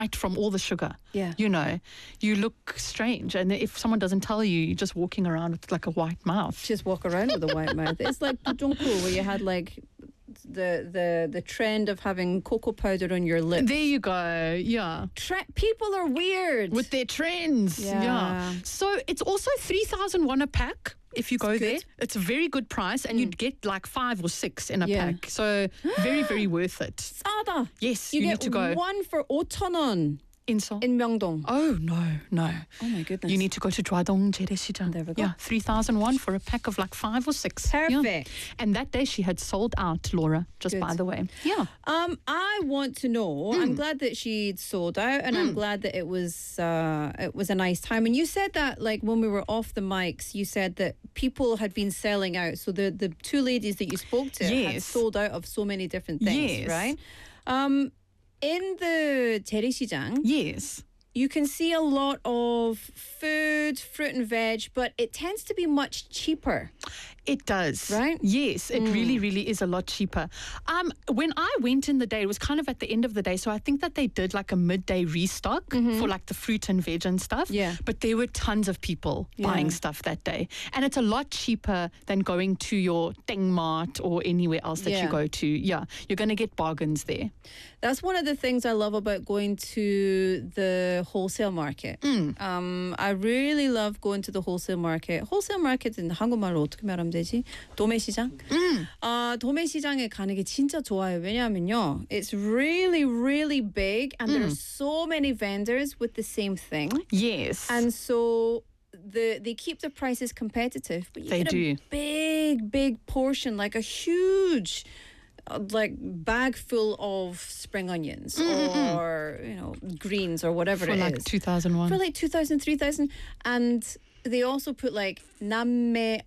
from all the sugar. Yeah. You know, you look strange. And if someone doesn't tell you, you're just walking around with like a white mouth. Just walk around with a white mouth. It's like Pudongko, where you had like the trend of having cocoa powder on your lips. There you go. Yeah. People are weird. With their trends. Yeah. So it's also 3,001 a pack. If you go there, good. it's a very good price, and you'd get like 5 or 6 in a Yeah. pack. So very, very worth it. 싸다. Yes, You you get need to go. one for 5,000원 In Seoul. in Myeongdong. Oh, no. Oh my goodness. You need to go to Dwadong Jeresi장. There we go. Yeah, 3,001 for a pack of like 5 or 6. Perfect. Yeah. And that day she had sold out, Laura, just Good. by the way. Yeah. I want to know. I'm glad that she'd sold out, and I'm glad that it was a nice time. And you said that, like, when we were off the mics, you said that people had been selling out. So the two ladies that you spoke to had Yes. sold out of so many different things, Yes. right? In the 재래시장, Yes. you can see a lot of food, fruit and veg, but it tends to be much cheaper. It does. Right? Yes, it really, really is a lot cheaper. When I went in the day, it was kind of at the end of the day. So I think that they did like a midday restock for like the fruit and veg and stuff. Yeah. But there were tons of people buying stuff that day. And it's a lot cheaper than going to your Teng Mart or anywhere else that Yeah. you go to. Yeah, you're going to get bargains there. That's one of the things I love about going to the wholesale market. I really love going to the wholesale market. wholesale market은 한국말로 어떻게 말하면 되지? 도매시장? 도매시장에 가는 게 진짜 좋아요. 왜냐하면요, it's really, really big, and there are so many vendors with the same thing. Yes. And so they keep the prices competitive, but you They get do. a big portion, like a huge like bag full of spring onions or greens or whatever for it like is. 2001. For like 2,000, 3,000. And they also put like namhae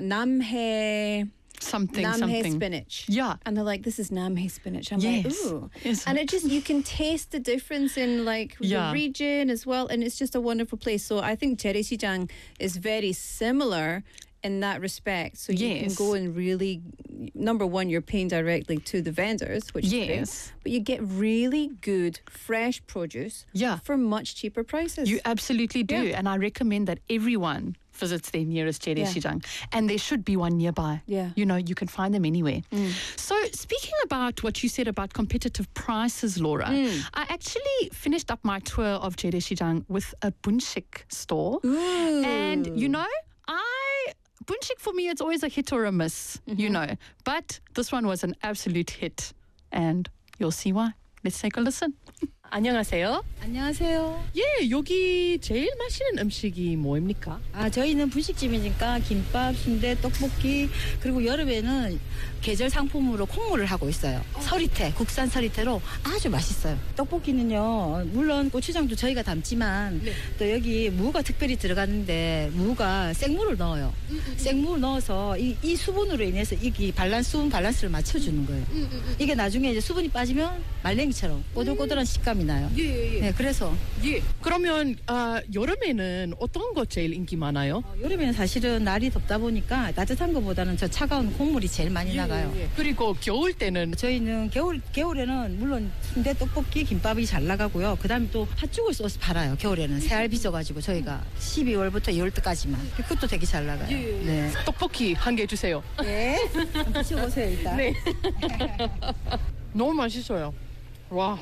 something. spinach. Yeah. And they're like, this is namhae spinach. I'm Yes. like, ooh. Yes. And it just, you can taste the difference in like Yeah. the region as well. And it's just a wonderful place. So I think 재래시장 is very similar in that respect. So you can Yes. go and really, number one, you're paying directly to the vendors, which is great. Yes. But you get really good, fresh produce Yeah. for much cheaper prices. You absolutely do. Yeah. And I recommend that everyone visits their nearest Jeresi장. And there should be one nearby. Yeah. You know, you can find them anywhere. So speaking about what you said about competitive prices, Laura, I actually finished up my tour of Jeresi장 with a bunshik store. Ooh. And, you know, bunshik for me, it's always a hit or a miss, you know. But this one was an absolute hit. And you'll see why. Let's take a listen. 안녕하세요. 안녕하세요. 예, 여기 제일 맛있는 음식이 뭐입니까? 저희는 분식집이니까 김밥, 순대, 떡볶이, 그리고 여름에는 계절 상품으로 콩물을 하고 있어요. 서리태, 국산 서리태로 아주 맛있어요. 떡볶이는요, 물론 고추장도 저희가 담지만 또 여기 무가 특별히 들어가는데 무가 생무를 넣어요. 생무를 넣어서 이 수분으로 인해서 이게 수분 밸런스를 맞춰주는 거예요. 이게 나중에 이제 수분이 빠지면 말랭이처럼 꼬들꼬들한 식감이 나요. 예. 네, 그래서 예. 그러면 여름에는 어떤 거 제일 인기 많아요? 여름에는 사실은 날이 덥다 보니까 따뜻한 것보다는 저 차가운 콩물이 제일 많이 나가요. 그리고 겨울 때는 저희는 겨울에는 물론 순대, 떡볶이, 김밥이 잘 나가고요. 그다음에 또 팥죽을 써서 팔아요. 겨울에는 새알 빚어가지고 저희가 12월부터 2월까지만 그것도 되게 잘 나가요. 네. 떡볶이 한 개 주세요. 네. 한번 드셔보세요 일단. 네. 너무 맛있어요. 와.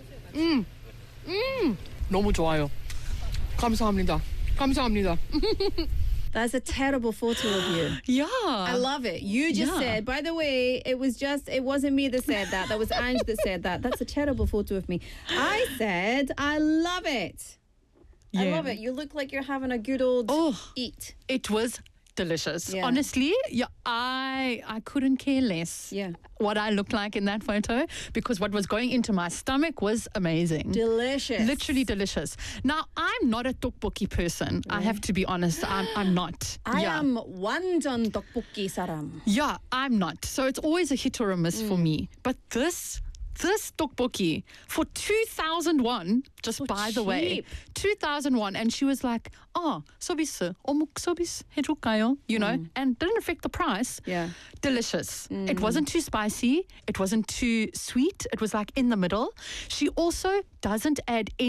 너무 좋아요. 감사합니다. That's a terrible photo of you. Yeah. I love it. You just Yeah. said, by the way, it wasn't me that said that. That was Ange that said that. That's a terrible photo of me. I said, I love it. I Yeah. love it. You look like you're having a good old eat. It was delicious. Yeah. Honestly, yeah, I couldn't care less Yeah. what I looked like in that photo, because what was going into my stomach was amazing. Delicious. Literally delicious. Now, I'm not a tteokbokki person. I have to be honest. I'm not. I yeah. am 완전 떡볶이 사람. Yeah, I'm not. So it's always a hit or a miss for me. But this tteokbokki for 2,001, just So by the way, cheap. 2,001, and she was like, 서비스, 어묵 서비스 해줄까요? You know, and didn't affect the price. Yeah. Delicious. It wasn't too spicy. It wasn't too sweet. It was like in the middle. She also doesn't add any